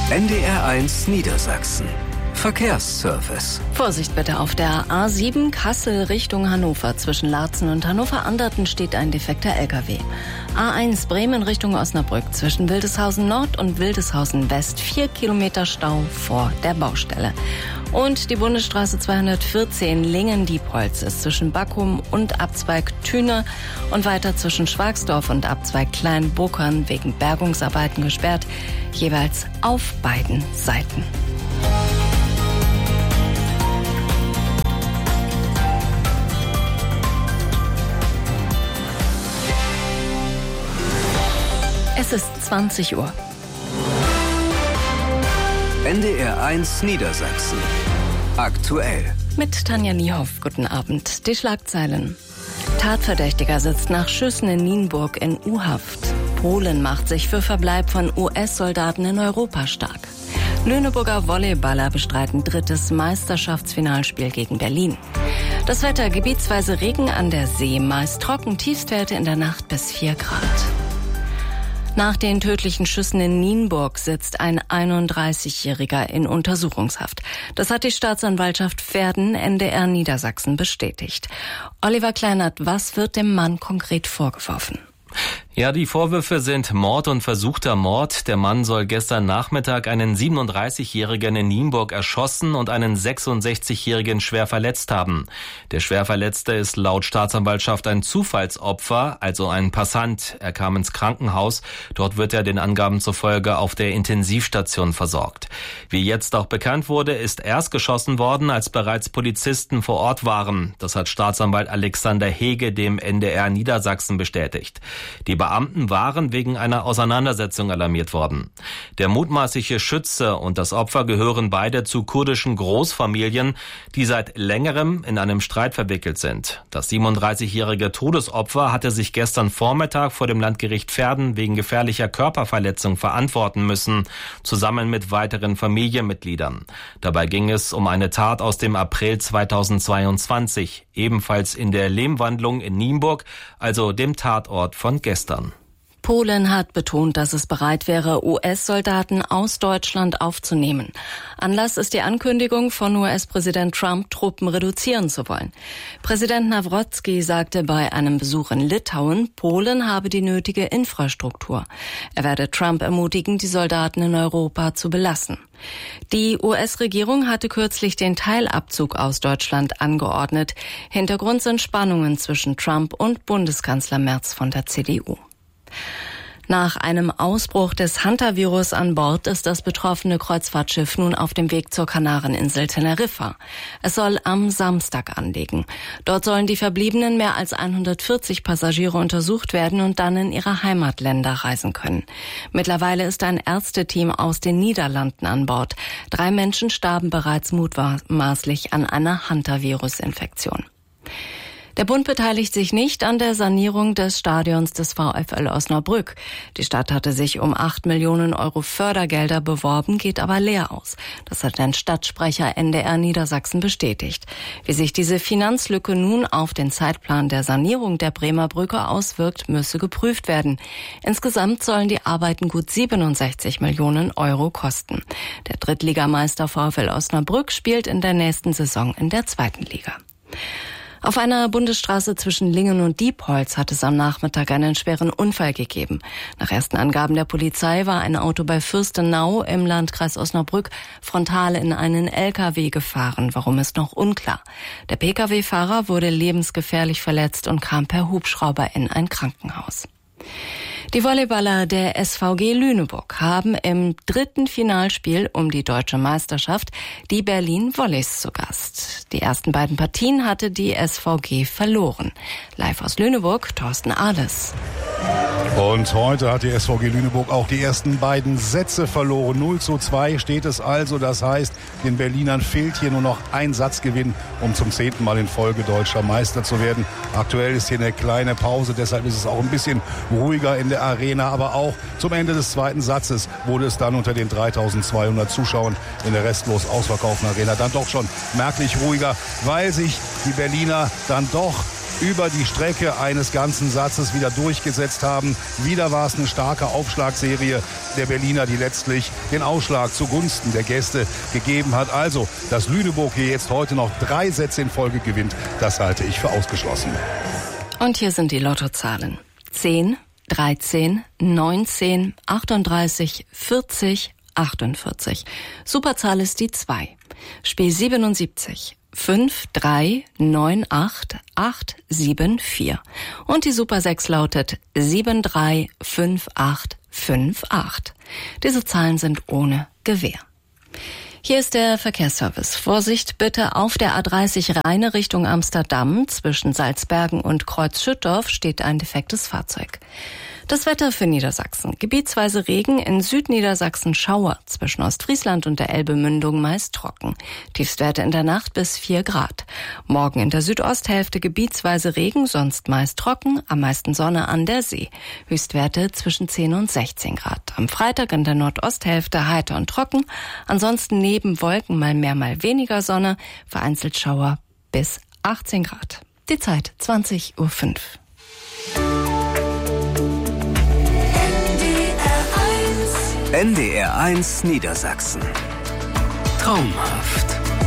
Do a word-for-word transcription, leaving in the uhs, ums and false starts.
N D R eins Niedersachsen. Verkehrsservice. Vorsicht bitte, auf der A sieben Kassel Richtung Hannover. Zwischen Laatzen und Hannover-Anderten steht ein defekter L K W. A eins Bremen Richtung Osnabrück. Zwischen Wildeshausen Nord und Wildeshausen West. Vier Kilometer Stau vor der Baustelle. Und die Bundesstraße zweihundertvierzehn Lingen-Diepholz ist zwischen Backum und Abzweig Thüne und weiter zwischen Schwagsdorf und Abzweig Kleinbokern wegen Bergungsarbeiten gesperrt, jeweils auf beiden Seiten. Es ist zwanzig Uhr. N D R eins Niedersachsen. Aktuell. Mit Tanja Niehoff. Guten Abend. Die Schlagzeilen. Tatverdächtiger sitzt nach Schüssen in Nienburg in U-Haft. Polen macht sich für Verbleib von U S-Soldaten in Europa stark. Lüneburger Volleyballer bestreiten drittes Meisterschaftsfinalspiel gegen Berlin. Das Wetter: gebietsweise Regen an der See, meist trocken, Tiefstwerte in der Nacht bis vier Grad. Nach den tödlichen Schüssen in Nienburg sitzt ein einunddreißigjähriger in Untersuchungshaft. Das hat die Staatsanwaltschaft Verden N D R Niedersachsen bestätigt. Oliver Kleinert, was wird dem Mann konkret vorgeworfen? Ja, die Vorwürfe sind Mord und versuchter Mord. Der Mann soll gestern Nachmittag einen siebenunddreißigjährigen in Nienburg erschossen und einen sechsundsechzigjährigen schwer verletzt haben. Der Schwerverletzte ist laut Staatsanwaltschaft ein Zufallsopfer, also ein Passant. Er kam ins Krankenhaus. Dort wird er den Angaben zufolge auf der Intensivstation versorgt. Wie jetzt auch bekannt wurde, ist erst geschossen worden, als bereits Polizisten vor Ort waren. Das hat Staatsanwalt Alexander Hege dem N D R Niedersachsen bestätigt. Die Beamten waren wegen einer Auseinandersetzung alarmiert worden. Der mutmaßliche Schütze und das Opfer gehören beide zu kurdischen Großfamilien, die seit längerem in einem Streit verwickelt sind. Das siebenunddreißigjährige Todesopfer hatte sich gestern Vormittag vor dem Landgericht Verden wegen gefährlicher Körperverletzung verantworten müssen, zusammen mit weiteren Familienmitgliedern. Dabei ging es um eine Tat aus dem April zweitausendzweiundzwanzig, ebenfalls in der Lehmwandlung in Nienburg, also dem Tatort von gestern. Polen hat betont, dass es bereit wäre, U S-Soldaten aus Deutschland aufzunehmen. Anlass ist die Ankündigung von U S-Präsident Trump, Truppen reduzieren zu wollen. Präsident Nawrocki sagte bei einem Besuch in Litauen, Polen habe die nötige Infrastruktur. Er werde Trump ermutigen, die Soldaten in Europa zu belassen. Die U S-Regierung hatte kürzlich den Teilabzug aus Deutschland angeordnet. Hintergrund sind Spannungen zwischen Trump und Bundeskanzler Merz von der C D U. Nach einem Ausbruch des Hantavirus an Bord ist das betroffene Kreuzfahrtschiff nun auf dem Weg zur Kanareninsel Teneriffa. Es soll am Samstag anlegen. Dort sollen die verbliebenen mehr als hundertvierzig Passagiere untersucht werden und dann in ihre Heimatländer reisen können. Mittlerweile ist ein Ärzteteam aus den Niederlanden an Bord. Drei Menschen starben bereits mutmaßlich an einer Hantavirus-Infektion. Der Bund beteiligt sich nicht an der Sanierung des Stadions des VfL Osnabrück. Die Stadt hatte sich um acht Millionen Euro Fördergelder beworben, geht aber leer aus. Das hat ein Stadtsprecher N D R Niedersachsen bestätigt. Wie sich diese Finanzlücke nun auf den Zeitplan der Sanierung der Bremer Brücke auswirkt, müsse geprüft werden. Insgesamt sollen die Arbeiten gut siebenundsechzig Millionen Euro kosten. Der Drittligameister VfL Osnabrück spielt in der nächsten Saison in der zweiten Liga. Auf einer Bundesstraße zwischen Lingen und Diepholz hat es am Nachmittag einen schweren Unfall gegeben. Nach ersten Angaben der Polizei war ein Auto bei Fürstenau im Landkreis Osnabrück frontal in einen L K W gefahren. Warum, ist noch unklar. Der P K W-Fahrer wurde lebensgefährlich verletzt und kam per Hubschrauber in ein Krankenhaus. Die Volleyballer der S V G Lüneburg haben im dritten Finalspiel um die deutsche Meisterschaft die Berlin Volleys zu Gast. Die ersten beiden Partien hatte die S V G verloren. Live aus Lüneburg, Thorsten Ahles. Und heute hat die S V G Lüneburg auch die ersten beiden Sätze verloren. null zu zwei steht es also. Das heißt, den Berlinern fehlt hier nur noch ein Satzgewinn, um zum zehnten Mal in Folge deutscher Meister zu werden. Aktuell ist hier eine kleine Pause, deshalb ist es auch ein bisschen ruhiger in der Arena. Aber auch zum Ende des zweiten Satzes wurde es dann unter den dreitausendzweihundert Zuschauern in der restlos ausverkauften Arena dann doch schon merklich ruhiger, weil sich die Berliner dann doch über die Strecke eines ganzen Satzes wieder durchgesetzt haben. Wieder war es eine starke Aufschlagserie der Berliner, die letztlich den Ausschlag zugunsten der Gäste gegeben hat. Also, dass Lüneburg hier jetzt heute noch drei Sätze in Folge gewinnt, das halte ich für ausgeschlossen. Und hier sind die Lottozahlen. zehn, dreizehn, neunzehn, achtunddreißig, vierzig, achtundvierzig. Superzahl ist die zwei. Spiel siebenundsiebzig. fünf, drei, neun, acht, acht, sieben, vier. Und die Super sechs lautet sieben, drei, fünf, acht, fünf, acht. Diese Zahlen sind ohne Gewähr. Hier ist der Verkehrsservice. Vorsicht bitte auf der A dreißig Rheine Richtung Amsterdam. Zwischen Salzbergen und Kreuz-Schüttorf steht ein defektes Fahrzeug. Das Wetter für Niedersachsen. Gebietsweise Regen, in Südniedersachsen Schauer. Zwischen Ostfriesland und der Elbemündung meist trocken. Tiefstwerte in der Nacht bis vier Grad. Morgen in der Südosthälfte gebietsweise Regen, sonst meist trocken. Am meisten Sonne an der See. Höchstwerte zwischen zehn und sechzehn Grad. Am Freitag in der Nordosthälfte heiter und trocken. Ansonsten neben Wolken mal mehr, mal weniger Sonne. Vereinzelt Schauer bis achtzehn Grad. Die Zeit zwanzig Uhr fünf. N D R eins Niedersachsen. Traumhaft.